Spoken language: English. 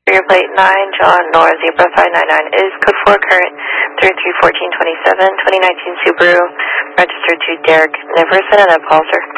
Rear plate 9, John Nora Zebra 599 is code 4 current 331427, 2019 Subaru, registered to Derek Niverson and a call, sir.